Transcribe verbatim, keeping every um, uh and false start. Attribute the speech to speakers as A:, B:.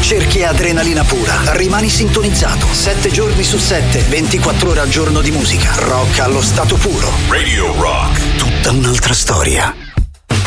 A: Cerchi adrenalina pura. Rimani sintonizzato. Sette giorni su sette, ventiquattro ore al giorno di musica. Rock allo stato puro.
B: Radio Rock.
A: Tutta un'altra storia.